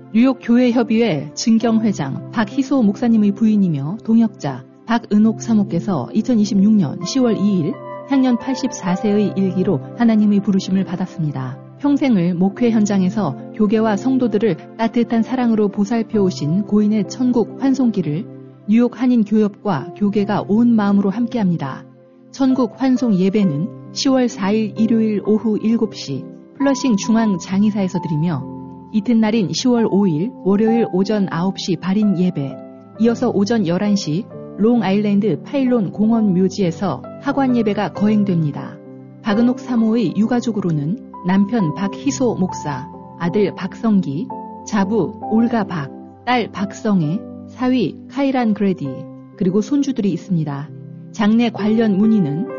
뉴욕 교회협의회 증경회장 박희소 목사님의 부인이며 동역자 박은옥 사모께서 2026년 10월 2일 향년 84세의 일기로 하나님의 부르심을 받았습니다. 평생을 목회 현장에서 교계와 성도들을 따뜻한 사랑으로 보살펴 오신 고인의 천국 환송길을 뉴욕 한인교협과 교계가 온 마음으로 함께합니다. 천국 환송 예배는 10월 4일 일요일 오후 7시 플러싱 중앙 장의사에서 드리며 이튿날인 10월 5일 월요일 오전 9시 발인 예배, 이어서 오전 11시 롱아일랜드 파일론 공원 묘지에서 학원 예배가 거행됩니다. 박은옥 사모의 유가족으로는 남편 박희소 목사, 아들 박성기, 자부 올가 박, 딸 박성애, 사위 카이란 그레디, 그리고 손주들이 있습니다. 장례 관련 문의는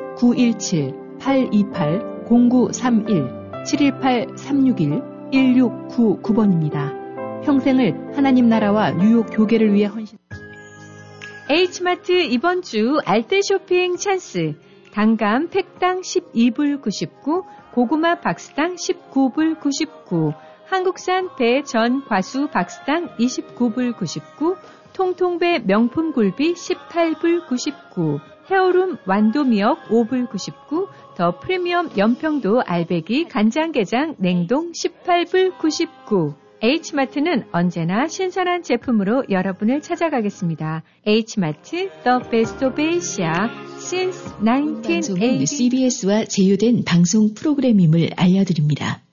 917-828-0931, 718-361-1699번입니다. 평생을 하나님 나라와 뉴욕 교계를 위해 헌신. H마트 이번 주 알뜰 쇼핑 찬스. 단감 팩당 12불 99, 고구마 박스당 19불 99, 한국산 배 전 과수 박스당 29불 99, 통통배 명품 굴비 18불 99, 헤어룸 완도 미역 5불 99, 더 프리미엄 연평도 알배기 간장게장 냉동 18불 99. H마트는 언제나 신선한 제품으로 여러분을 찾아가겠습니다. H마트, The Best of Asia, since 1980. CBS와 제휴된 방송 프로그램임을 알려드립니다.